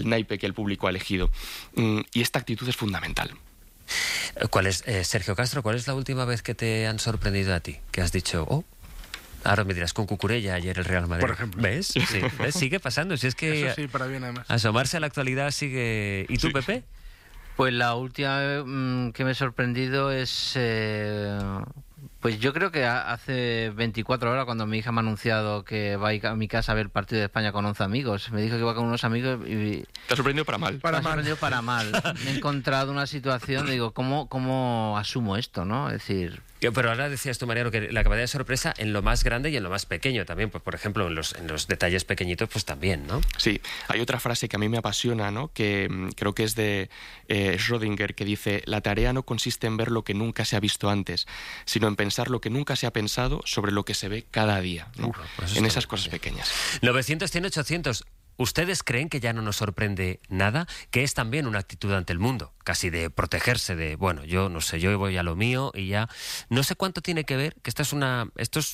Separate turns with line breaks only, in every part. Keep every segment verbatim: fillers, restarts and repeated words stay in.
el naipe que el público ha elegido. Mm, y esta actitud es fundamental.
¿Cuál es, eh, Sergio Castro, cuál es la última vez que te han sorprendido a ti? Que has dicho, oh, ahora me dirás, con Cucurella ayer el Real Madrid.
Por ejemplo.
¿Ves? Sí, ¿ves? Sigue pasando. Si es que
Eso sí, para bien además.
asomarse a la actualidad sigue... ¿Y tú,
Sí.
Pepe?
Pues la última mmm, que me he sorprendido es... Eh, pues yo creo que hace veinticuatro horas, cuando mi hija me ha anunciado que va a ir a mi casa a ver el partido de España con once amigos. Me dijo que iba con unos amigos y...
¿Te ha sorprendido para mal?
Para
me ha
mal.
sorprendido para mal. Me he encontrado una situación, digo, ¿cómo, cómo asumo esto, no? Es decir...
Pero ahora decías tú, Mariano, que la capacidad de sorpresa en lo más grande y en lo más pequeño también. Pues, por ejemplo, en los, en los detalles pequeñitos, pues también, ¿no?
Sí, hay otra frase que a mí me apasiona, ¿no? Que mm, creo que es de eh, Schrödinger, que dice: la tarea no consiste en ver lo que nunca se ha visto antes, sino en pensar lo que nunca se ha pensado sobre lo que se ve cada día, ¿no?
Uf, pues
en
está
esas
muy
cosas
bien.
pequeñas.
novecientos, cien, ochocientos. ¿Ustedes creen que ya no nos sorprende nada? Que es también una actitud ante el mundo, casi de protegerse, de, bueno, yo no sé, yo voy a lo mío y ya... No sé cuánto tiene que ver, que esta es una... Esto es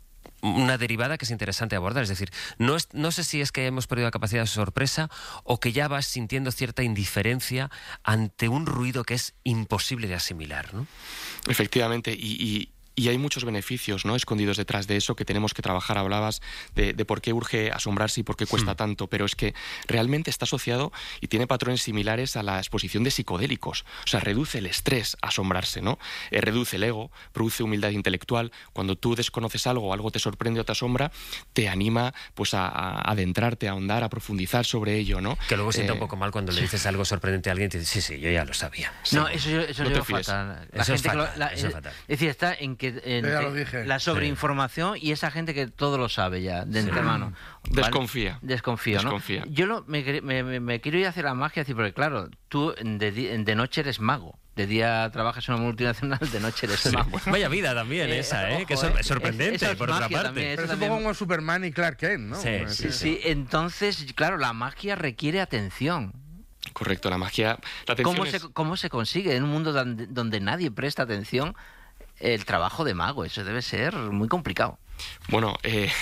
una derivada que es interesante abordar. Es decir, no, es, no sé si es que hemos perdido la capacidad de sorpresa o que ya vas sintiendo cierta indiferencia ante un ruido que es imposible de asimilar, ¿no?
Efectivamente, y... y... Y hay muchos beneficios, ¿no?, escondidos detrás de eso que tenemos que trabajar. Hablabas de, de por qué urge asombrarse y por qué cuesta
Hmm.
tanto, pero es que realmente está asociado y tiene patrones similares a la exposición de psicodélicos. O sea, reduce el estrés asombrarse, ¿no? Eh, reduce el ego, produce humildad intelectual. Cuando tú desconoces algo, algo te sorprende o te asombra, te anima pues a, a adentrarte, a ahondar, a profundizar sobre ello, ¿no?
Que luego sienta
Eh,
un poco mal cuando le dices algo sorprendente a alguien y te dice, sí, sí, yo ya lo sabía.
Sí.
No, eso yo, eso
No
yo
te
veo
fíes.
fatal. La
Eso es
gente que lo-
fatal,
la-
eso es
eh,
fatal.
Es decir, está en que en-
Ya lo
en
dije.
la sobreinformación y esa gente que todo lo sabe ya de antemano. ¿Vale?
Desconfía.
Desconfío, ¿no?
Desconfía.
Yo lo- me, quer- me- me- me quiero ir hacia la magia, decir, porque claro, tú de, di- de noche eres mago. De día trabajas en una multinacional, de noche eres mago.
Vaya vida también
Eh,
esa, ¿eh?
ojo,
que es sor-
eh.
sorprendente,
Eso es
por otra
magia
parte.
también,
Pero
eso
es un
también-
poco como Superman y Clark Kent, ¿no?
Sí,
Eh,
sí,
Sí, entonces, claro, la magia requiere atención.
Correcto, la magia... La atención
¿Cómo
es-
se, ¿Cómo se consigue en un mundo donde, donde nadie presta atención el trabajo de mago? Eso debe ser muy complicado.
Bueno, eh,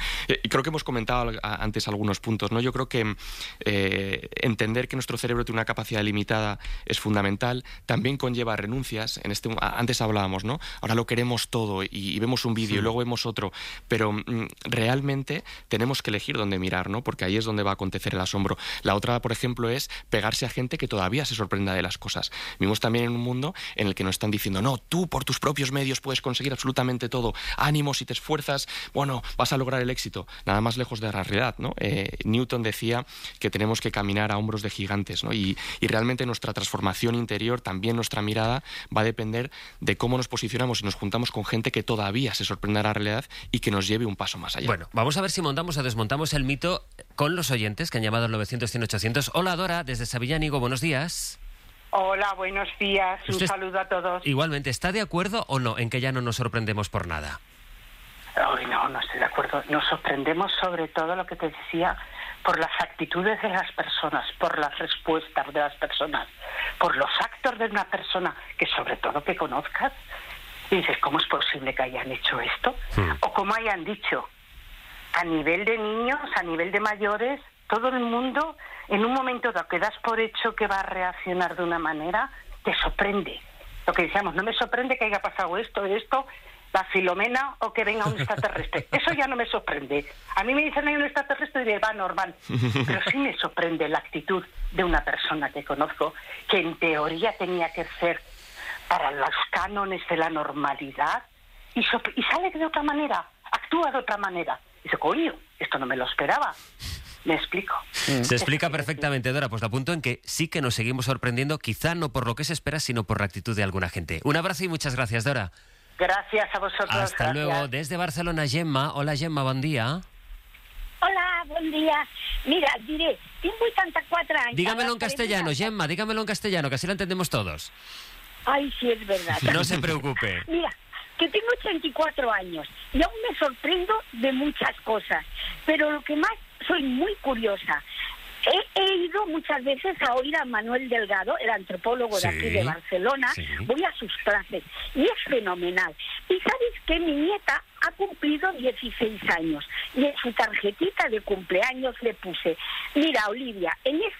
y creo que hemos comentado al- a- antes algunos puntos, ¿no? Yo creo que eh, entender que nuestro cerebro tiene una capacidad limitada es fundamental. También conlleva renuncias. En este, a- antes hablábamos, ¿no? Ahora lo queremos todo y, y vemos un vídeo y luego vemos otro. Pero mm, realmente tenemos que elegir dónde mirar, ¿no? Porque ahí es donde va a acontecer el asombro. La otra, por ejemplo, es pegarse a gente que todavía se sorprenda de las cosas. Vivimos también en un mundo en el que nos están diciendo, no, tú por tus propios medios puedes conseguir absolutamente todo. Ánimo, si te esfuerzas, bueno, vas a lograr el éxito. Nada más lejos de la realidad, ¿no? Eh, Newton decía que tenemos que caminar a hombros de gigantes, ¿no? Y, y realmente nuestra transformación interior, también nuestra mirada, va a depender de cómo nos posicionamos y nos juntamos con gente que todavía se sorprenda de la realidad y que nos lleve un paso más allá.
Bueno, vamos a ver si montamos o desmontamos el mito con los oyentes que han llamado al novecientos, cien, ochocientos. Hola, Dora, desde Sabillánigo, buenos días.
Hola, buenos días. Un
Usted-
saludo a todos.
Igualmente, ¿está de acuerdo o no en que ya no nos sorprendemos por nada?
Ay, no, no estoy de acuerdo. Nos sorprendemos sobre todo, lo que te decía, por las actitudes de las personas, por las respuestas de las personas, por los actos de una persona que sobre todo que conozcas. Y dices, ¿cómo es posible que hayan hecho esto?
Hmm.
O como hayan dicho. A nivel de niños, a nivel de mayores, todo el mundo, en un momento dado que das por hecho que va a reaccionar de una manera, te sorprende. Lo que decíamos, no me sorprende que haya pasado esto, esto, la Filomena o que venga un extraterrestre. Eso ya no me sorprende. A mí me dicen hay un extraterrestre y diré, va, normal. Pero sí me sorprende la actitud de una persona que conozco, que en teoría tenía que ser para los cánones de la normalidad, y, so- y sale de otra manera, actúa de otra manera. Y dice, coño, esto no me lo esperaba. ¿Me explico?
Se explica perfectamente, Dora. Pues lo apunto en que sí que nos seguimos sorprendiendo, quizá no por lo que se espera, sino por la actitud de alguna gente. Un abrazo y muchas gracias, Dora.
Gracias a vosotros.
Hasta
gracias.
luego. Desde Barcelona, Gemma. Hola, Gemma, buen día.
Hola, buen día. Mira, diré, tengo vuitanta-quatre anys.
Dígamelo en
Ara faré
castellano,
una-
Gemma, dígamelo en castellano, que así lo entendemos todos.
Ay, sí, es verdad.
No se preocupe.
Mira, que tengo ochenta y cuatro años y aún me sorprendo de muchas cosas, pero lo que más, soy muy curiosa. He, he ido muchas veces a oír a Manuel Delgado, el antropólogo
Sí,
de aquí de Barcelona,
sí.
voy a sus clases y es fenomenal. Y sabes que mi nieta ha cumplido dieciséis años y en su tarjetita de cumpleaños le puse, mira, Olivia, en